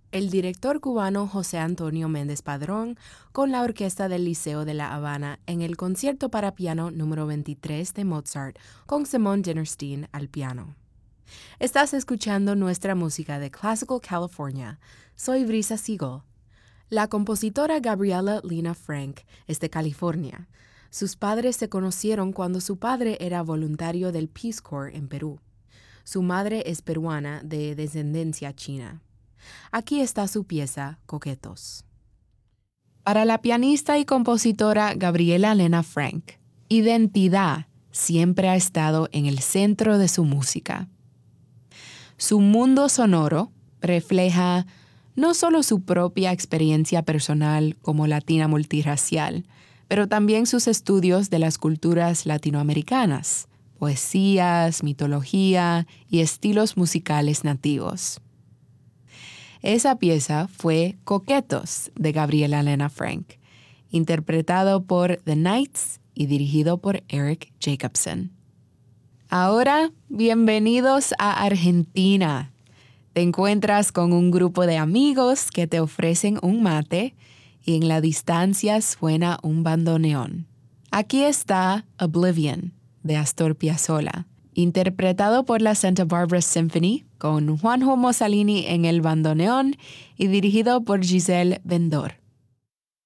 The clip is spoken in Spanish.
El director cubano José Antonio Méndez Padrón con la orquesta del Liceo de La Habana en el concierto para piano número 23 de Mozart con Simon Dinnerstein al piano. Estás escuchando nuestra música de Classical California. Soy Brisa Siegel. La compositora Gabriela Lena Frank es de California. Sus padres se conocieron cuando su padre era voluntario del Peace Corps en Perú. Su madre es peruana de descendencia china. Aquí está su pieza, Coquetos. Para la pianista y compositora Gabriela Lena Frank, identidad siempre ha estado en el centro de su música. Su mundo sonoro refleja no solo su propia experiencia personal como latina multirracial, pero también sus estudios de las culturas latinoamericanas, poesías, mitología y estilos musicales nativos. Esa pieza fue Coquetos de Gabriela Lena Frank, interpretado por The Knights y dirigido por Eric Jacobson. Ahora, bienvenidos a Argentina. Te encuentras con un grupo de amigos que te ofrecen un mate y en la distancia suena un bandoneón. Aquí está Oblivion de Astor Piazzolla, interpretado por la Santa Barbara Symphony con Juanjo Mossalini en el bandoneón y dirigido por Giselle Bendor.